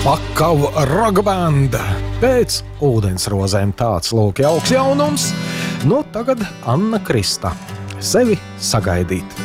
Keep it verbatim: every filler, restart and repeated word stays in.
Pakavu rogbanda. Pēc ūdensrozēm tāds lūk jauks jaunums. Nu, tagad Anna Krista. Sevi sagaidīt.